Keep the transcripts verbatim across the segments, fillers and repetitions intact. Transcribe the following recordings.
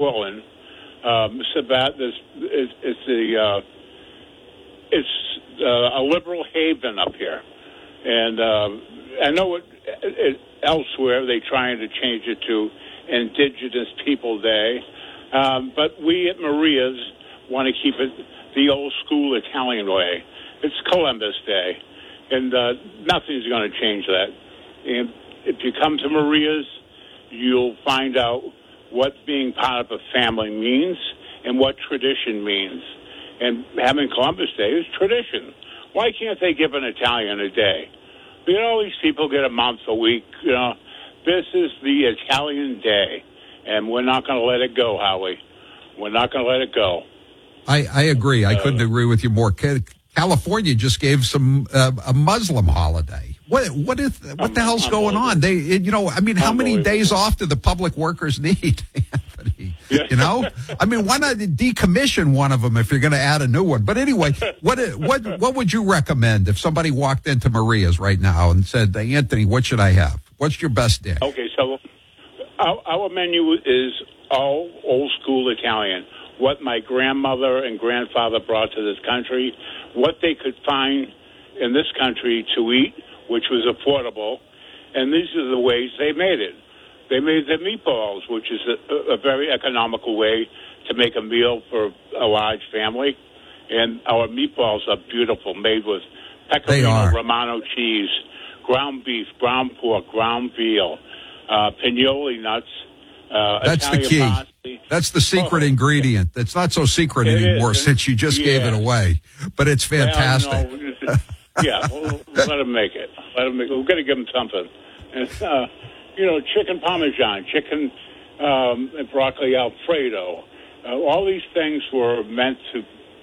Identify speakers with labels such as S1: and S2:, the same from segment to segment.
S1: Portland. Um, Sabat is, is, is the uh, it's uh, a liberal haven up here, and uh, I know it, it, elsewhere they're trying to change it to Indigenous People Day, um, but we at Maria's want to keep it the old school Italian way. It's Columbus Day, and uh, nothing's going to change that. And if you come to Maria's, you'll find out what being part of a family means and what tradition means. And having Columbus Day is tradition. Why can't they give an Italian a day? You know, these people get a month, a week. You know, this is the Italian Day, and we're not going to let it go, Howie. We're not going to let it go.
S2: I, I agree. I uh, couldn't agree with you more. California just gave some uh, a Muslim holiday. What what is what the hell's going on? They, you know, I mean, how many days off do the public workers need, Anthony? Yeah. You know, I mean, why not decommission one of them if you're going to add a new one? But anyway, what what what would you recommend if somebody walked into Maria's right now and said, hey, Anthony, what should I have? What's your best dish?
S1: Okay, so our, our menu is all old school Italian. What my grandmother and grandfather brought to this country, what they could find in this country to eat, which was affordable, and these are the ways they made it. They made the meatballs, which is a, a very economical way to make a meal for a large family, and our meatballs are beautiful, made with pecorino romano cheese, ground beef, ground pork, ground veal, uh, pignoli nuts. Uh,
S2: That's
S1: Italian
S2: the key.
S1: pasta.
S2: That's the secret oh. ingredient. That's not so secret
S1: it
S2: anymore
S1: is.
S2: since you just
S1: yeah.
S2: gave it away. But it's fantastic.
S1: Well, no, yeah, well, let them make it. Let them make it. We've got to give them something. And, uh, you know, chicken parmesan, chicken um, and broccoli Alfredo. Uh, all these things were meant to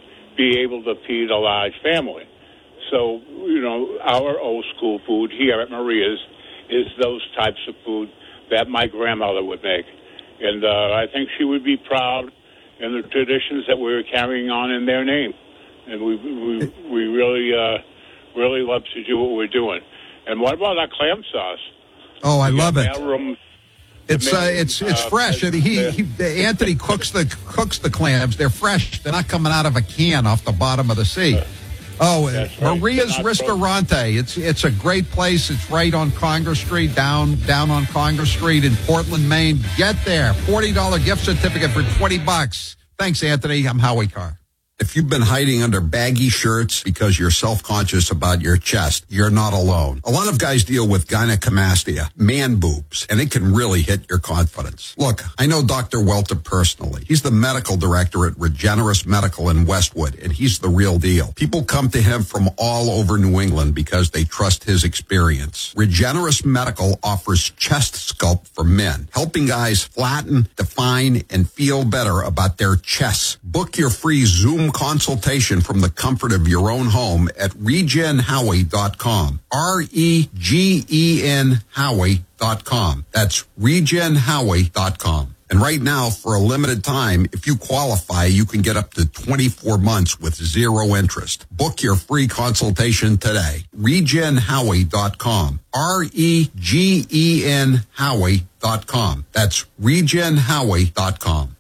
S1: be able to feed a large family. So, you know, our old school food here at Maria's is those types of food that my grandmother would make. And uh, I think she would be proud in the traditions that we were carrying on in their name. And we we, we really, uh, really love to do what we're doing. And what about our clam sauce?
S2: Oh, I love it.
S1: Room,
S2: it's uh, it's it's uh, fresh. And he, he Anthony cooks the cooks the clams. They're fresh. They're not coming out of a can off the bottom of the sea. Oh,
S1: right.
S2: Maria's Ristorante. It's it's a great place. It's right on Congress Street, down down on Congress Street in Portland, Maine. Get there. forty dollars gift certificate for twenty bucks. Thanks, Anthony. I'm Howie Carr. If you've been hiding under baggy shirts because you're self-conscious about your chest, you're not alone. A lot of guys deal with gynecomastia, man boobs, and it can really hit your confidence. Look, I know Doctor Welter personally. He's the medical director at Regenerous Medical in Westwood, and he's the real deal. People come to him from all over New England because they trust his experience. Regenerous Medical offers chest sculpt for men, helping guys flatten, define, and feel better about their chests. Book your free Zoom consultation from the comfort of your own home at regen howie dot com. R E G E N Howie dot com. That's regen howie dot com. And right now, for a limited time, if you qualify, you can get up to twenty-four months with zero interest. Book your free consultation today. regen howie dot com. R E G E N Howie dot com. That's regen howie dot com.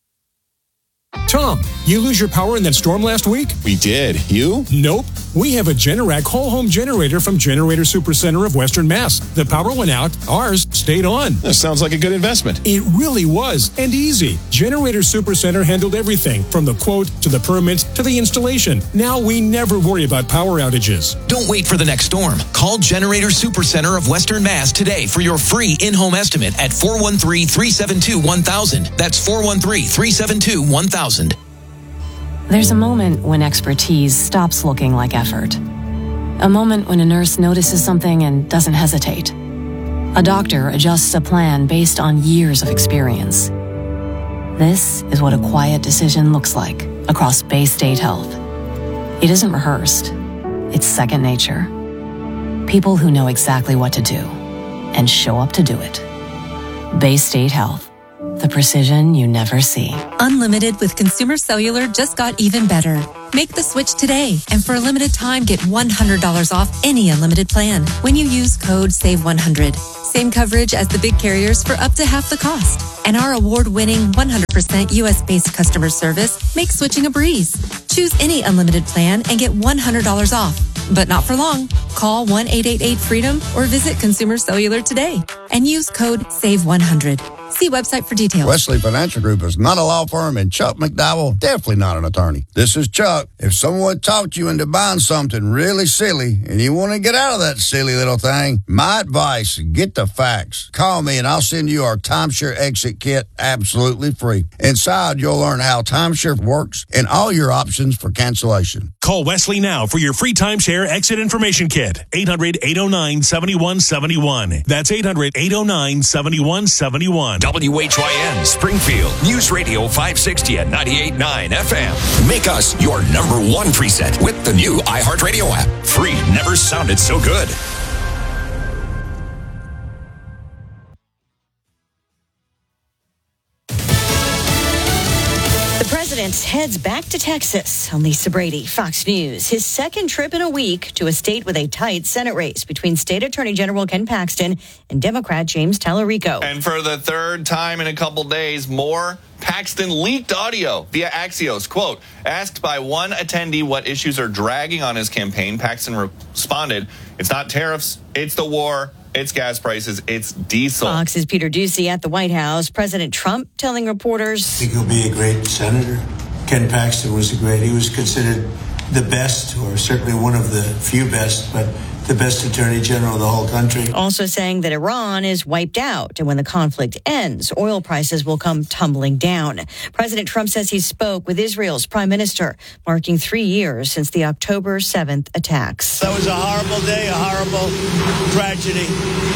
S3: Tom, you lose your power in that storm last week?
S4: We did. You?
S3: Nope. We have a Generac whole home generator from Generator Supercenter of Western Mass. The power went out. Ours stayed on.
S4: That sounds like a good investment.
S3: It really was, and easy. Generator Supercenter handled everything from the quote to the permit to the installation. Now we never worry about power outages.
S5: Don't wait for the next storm. Call Generator Supercenter of Western Mass today for your free in-home estimate at four one three, three seven two, one thousand. That's four one three, three seven two, one thousand.
S6: There's a moment when expertise stops looking like effort. A moment when a nurse notices something and doesn't hesitate. A doctor adjusts a plan based on years of experience. This is what a quiet decision looks like across Bay State Health. It isn't rehearsed. It's second nature. People who know exactly what to do and show up to do it. Bay State Health. The precision you never see.
S7: Unlimited with Consumer Cellular just got even better. Make the switch today, and for a limited time, get one hundred dollars off any unlimited plan when you use code save one hundred. Same coverage as the big carriers for up to half the cost. And our award-winning one hundred percent U S-based customer service makes switching a breeze. Choose any unlimited plan and get one hundred dollars off. But not for long. Call one eight eight eight freedom or visit Consumer Cellular today and use code save one hundred. See website for details.
S8: Wesley Financial Group is not a law firm, and Chuck McDowell, definitely not an attorney. This is Chuck. If someone talked you into buying something really silly and you want to get out of that silly little thing, my advice, get the facts. Call me and I'll send you our timeshare exit kit absolutely free. Inside, you'll learn how timeshare works and all your options for cancellation.
S9: Call Wesley now for your free timeshare exit information kit. eight hundred, eight oh nine, seven one seven one. That's eight hundred, eight oh nine, seven one seven one.
S10: W H Y N Springfield News Radio five sixty at ninety-eight point nine F M. Make us your number one preset with the new iHeartRadio app. Free never sounded so good.
S11: The president heads back to Texas. I'm Lisa Brady, Fox News. His second trip in a week to a state with a tight Senate race between State Attorney General Ken Paxton and Democrat James Tallarico.
S12: And for the third time in a couple days, more Paxton leaked audio via Axios. Quote, asked by one attendee what issues are dragging on his campaign, Paxton responded, it's not tariffs, it's the war, it's gas prices, it's diesel.
S11: Fox's Peter Doocy at the White House. President Trump telling reporters,
S13: I think he'll be a great senator. Ken Paxton was a great, he was considered the best, or certainly one of the few best, but the best attorney general of the whole country.
S11: Also saying that Iran is wiped out, and when the conflict ends, oil prices will come tumbling down. President Trump says he spoke with Israel's prime minister, marking three years since the October seventh attacks.
S13: That was a horrible day, a horrible tragedy,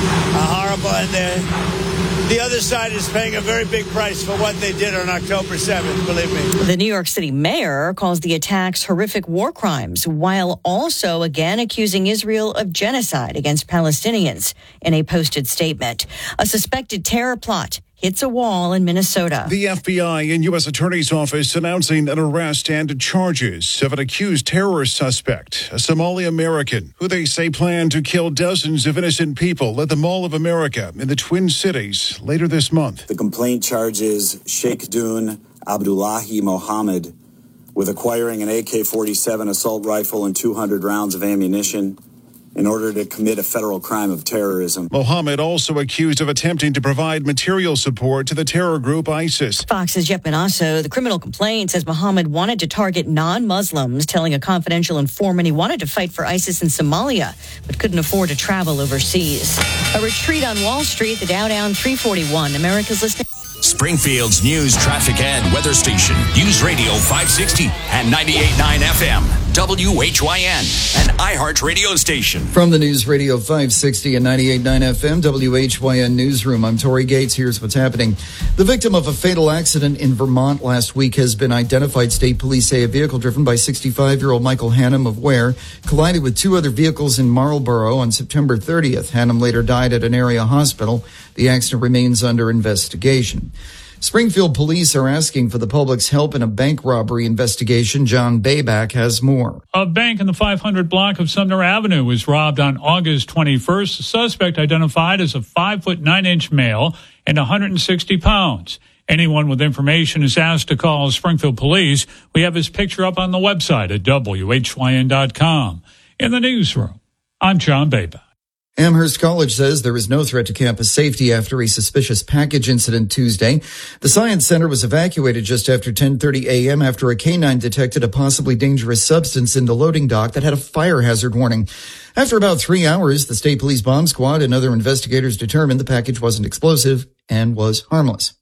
S13: a horrible, and uh, the other side is paying a very big price for what they did on October seventh, believe me.
S11: The New York City mayor calls the attacks horrific war crimes, while also again accusing Israel of genocide against Palestinians in a posted statement. A suspected terror plot hits a wall in Minnesota.
S14: The F B I and U S Attorney's Office announcing an arrest and charges of an accused terrorist suspect, a Somali American, who they say planned to kill dozens of innocent people at the Mall of America in the Twin Cities later this month.
S15: The complaint charges Sheikh Dun Abdullahi Mohammed with acquiring an A K forty-seven assault rifle and two hundred rounds of ammunition in order to commit a federal crime of terrorism.
S14: Mohammed also accused of attempting to provide material support to the terror group ISIS.
S11: Fox's Jeff Manasso, the criminal complaint says Mohammed wanted to target non-Muslims, telling a confidential informant he wanted to fight for ISIS in Somalia, but couldn't afford to travel overseas. A retreat on Wall Street, the Dow down three forty-one. America's listening.
S10: Springfield's news, traffic, and weather station. News Radio five sixty and ninety-eight point nine F M. W H Y N, an iHeart radio station.
S16: From the News Radio five sixty and ninety-eight point nine F M, W H Y N Newsroom, I'm Tori Gates. Here's what's happening. The victim of a fatal accident in Vermont last week has been identified. State police say a vehicle driven by sixty-five-year-old Michael Hannum of Ware collided with two other vehicles in Marlboro on September thirtieth. Hannum later died at an area hospital. The accident remains under investigation. Springfield police are asking for the public's help in a bank robbery investigation. John Bayback has more.
S17: A bank in the five hundred block of Sumner Avenue was robbed on August twenty-first. The suspect identified as a five foot nine inch male and one hundred sixty pounds. Anyone with information is asked to call Springfield Police. We have his picture up on the website at W H Y N dot com. In the newsroom, I'm John Bayback.
S16: Amherst College says there is no threat to campus safety after a suspicious package incident Tuesday. The Science Center was evacuated just after ten thirty a.m. after a canine detected a possibly dangerous substance in the loading dock that had a fire hazard warning. After about three hours, the State Police Bomb Squad and other investigators determined the package wasn't explosive and was harmless.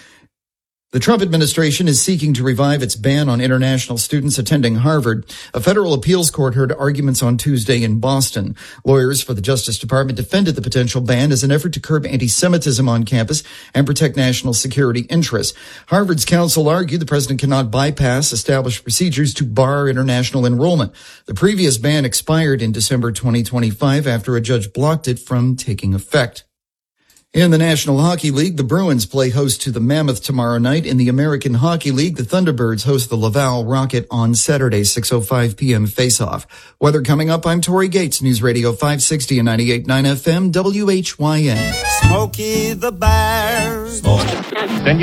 S16: The Trump administration is seeking to revive its ban on international students attending Harvard. A federal appeals court heard arguments on Tuesday in Boston. Lawyers for the Justice Department defended the potential ban as an effort to curb anti-Semitism on campus and protect national security interests. Harvard's counsel argued the president cannot bypass established procedures to bar international enrollment. The previous ban expired in December twenty twenty-five after a judge blocked it from taking effect. In the National Hockey League, the Bruins play host to the Mammoth tomorrow night. In the American Hockey League, the Thunderbirds host the Laval Rocket on Saturday, six oh five p.m. face-off. Weather coming up, I'm Tori Gates, News Radio five sixty and ninety-eight point nine F M, W H Y N.
S18: Smokey the Bear.